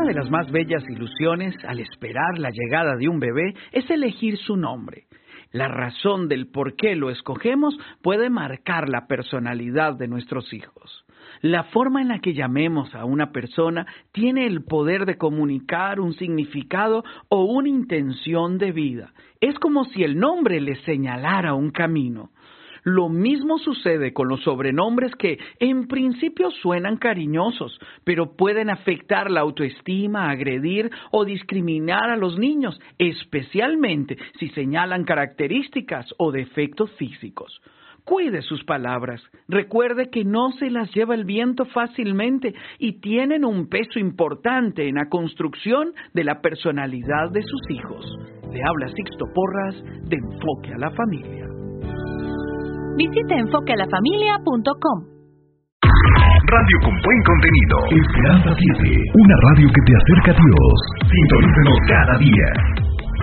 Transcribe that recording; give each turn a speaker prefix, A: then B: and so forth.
A: de las más bellas ilusiones al esperar la llegada de un bebé es elegir su nombre. La razón del por qué lo escogemos puede marcar la personalidad de nuestros hijos. La forma en la que llamemos a una persona tiene el poder de comunicar un significado o una intención de vida. Es como si el nombre le señalara un camino. Lo mismo sucede con los sobrenombres que en principio suenan cariñosos, pero pueden afectar la autoestima, agredir o discriminar a los niños, especialmente si señalan características o defectos físicos. Cuide sus palabras. Recuerde que no se las lleva el viento fácilmente y tienen un peso importante en la construcción de la personalidad de sus hijos. Le habla Sixto Porras de Enfoque a la Familia.
B: Visite enfoquealafamilia.com.
C: Radio con buen contenido. Esperanza 7, una radio que te acerca a Dios. Sintonícenos cada día.